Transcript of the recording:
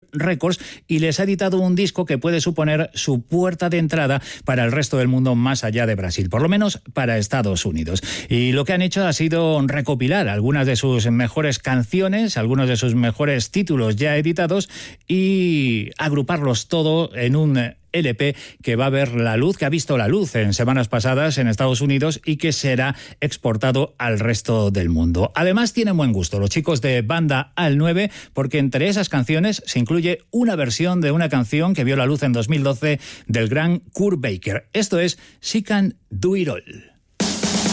Records y les ha editado un disco que puede suponer su puerta de entrada para el resto del mundo más allá de Brasil, por lo menos para Estados Unidos. Y lo que han hecho ha sido recopilar algunas de sus mejores canciones, algunos de sus mejores títulos ya editados y agruparlos todo en un LP que va a ver la luz, que ha visto la luz en semanas pasadas en Estados Unidos y que será exportado al resto del mundo. Además tienen buen gusto los chicos de Banda Al 9 porque entre esas canciones se incluye una versión de una canción que vio la luz en 2012 del gran Kurt Baker. Esto es She Can Do It All.